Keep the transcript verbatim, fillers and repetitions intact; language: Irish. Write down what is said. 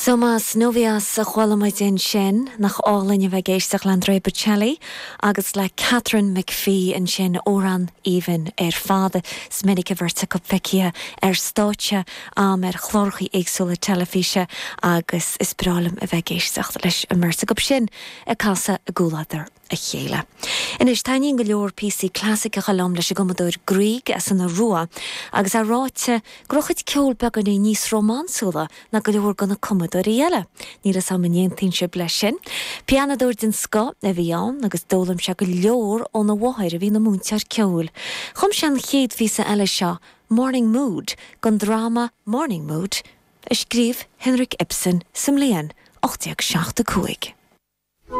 Somas novias sa chwalamaid in sin nach álainn a bheith géisteach Landre Bocelli agus le Catherine McPhee in sin óran even ar fada sminnig a bhirrta go feicia ar stáitse am ar chlorchaí éagsúla telefíse agus is bralam a bheith géisteach leis a mrsa go sin a casa a gúladar a chéile. In is tainin go leor P C classic a chalam leis a gomadúir Grieg as an a rua agus a ráite grochid ceol began é níos románsúla na go leor gona comadúir eile. Níl is am niantín se ble sin. Pianadúir din sco a bhí an agus dólam se go leor ó na bháir a bhí na múntear ceol. Chum se an chéad ví sa eile seo Morning Mood gon drama Morning Mood a scríb Henrik Ibsen sim léan ochtaíocht seachta cúig.